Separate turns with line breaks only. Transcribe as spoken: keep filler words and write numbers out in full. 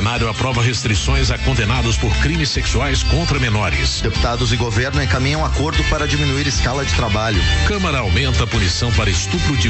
Plenário aprova restrições a condenados por crimes sexuais contra menores.
Deputados e governo encaminham acordo para diminuir escala de trabalho.
Câmara aumenta a punição para estupro de